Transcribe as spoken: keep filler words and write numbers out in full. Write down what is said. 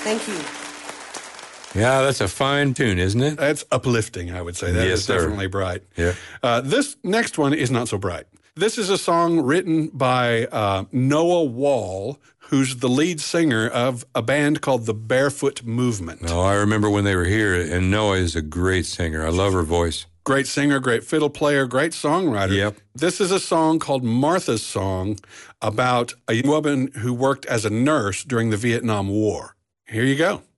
Thank you. Yeah, that's a fine tune, isn't it? That's uplifting, I would say. That Yes, is sir. definitely bright. Yeah. Uh, this next one is not so bright. This is a song written by uh, Noah Wall, who's the lead singer of a band called the Barefoot Movement. Oh, I remember when they were here, and Noah is a great singer. I love her voice. Great singer, great fiddle player, great songwriter. Yep. This is a song called Martha's Song about a woman who worked as a nurse during the Vietnam War. Here you go.